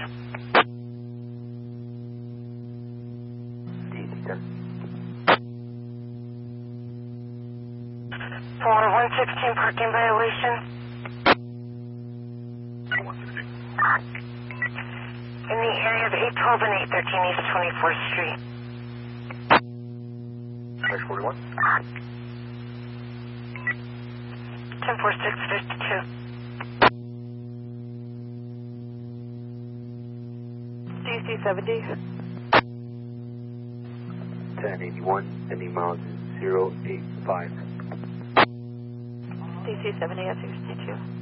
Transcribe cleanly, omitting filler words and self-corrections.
For 116 parking violation. 116. In the area of 812 and 813 East 24th Street. 641. 104652. DC 70. 1081, sending miles 085. DC 70 at 62.